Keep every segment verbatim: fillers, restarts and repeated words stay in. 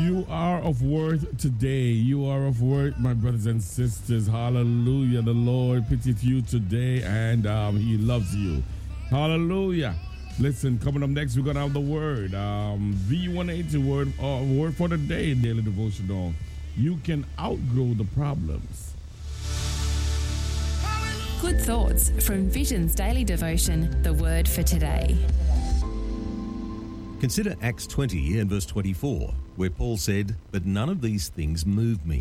You are of worth today. You are of worth, my brothers and sisters. Hallelujah. The Lord pitied you today, and um, he loves you. Hallelujah. Listen, coming up next, we're going to have the word. Um, V one eighty word, uh, word for the day, daily devotional. You can outgrow the problems. Good thoughts from Vision's daily devotion, the word for today. Consider Acts twenty and verse twenty-four, where Paul said, "But none of these things move me."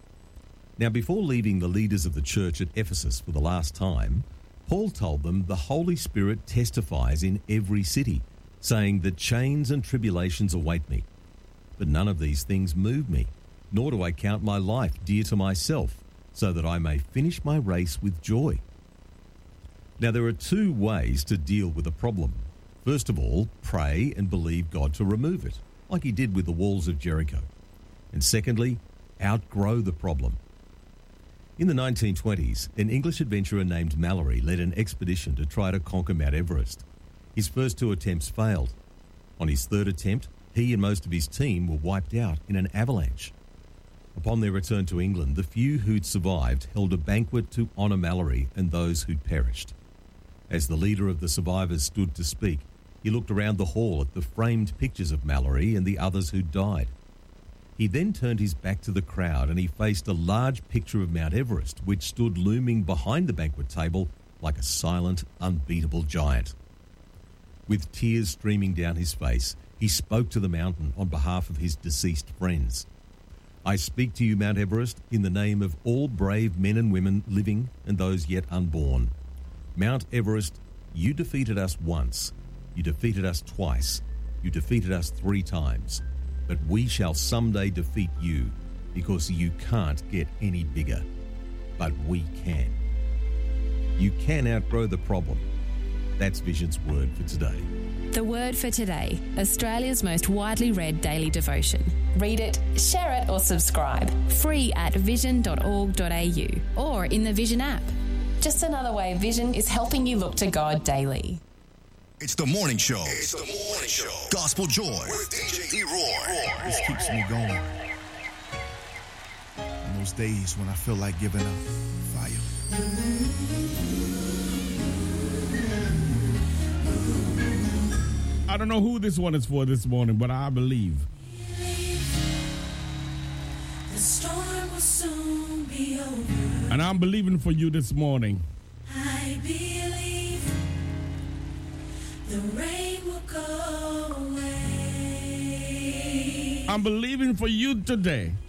Now, before leaving the leaders of the church at Ephesus for the last time, Paul told them the Holy Spirit testifies in every city, saying that chains and tribulations await me. But none of these things move me, nor do I count my life dear to myself, so that I may finish my race with joy. Now, there are two ways to deal with a problem. First of all, pray and believe God to remove it, like he did with the walls of Jericho. And secondly, outgrow the problem. In the nineteen twenties, an English adventurer named Mallory led an expedition to try to conquer Mount Everest. His first two attempts failed. On his third attempt, he and most of his team were wiped out in an avalanche. Upon their return to England, the few who'd survived held a banquet to honour Mallory and those who'd perished. As the leader of the survivors stood to speak, he looked around the hall at the framed pictures of Mallory and the others who'd died. He then turned his back to the crowd and he faced a large picture of Mount Everest, which stood looming behind the banquet table like a silent, unbeatable giant. With tears streaming down his face, he spoke to the mountain on behalf of his deceased friends. "I speak to you, Mount Everest, in the name of all brave men and women living and those yet unborn. Mount Everest, you defeated us once. You defeated us twice. You defeated us three times. But we shall someday defeat you, because you can't get any bigger. But we can. You can outgrow the problem." That's Vision's word for today. The word for today, Australia's most widely read daily devotion. Read it, share it or subscribe. Free at vision dot org dot a u or in the Vision app. Just another way Vision is helping you look to God daily. It's the morning show. It's the morning show. Gospel Joy with D J E-Roy. This keeps me going. In those days when I feel like giving up, fire. I don't know who this one is for this morning, but I believe. The storm will soon be over. And I'm believing for you this morning. I believe the rain will go away. I'm believing for you today.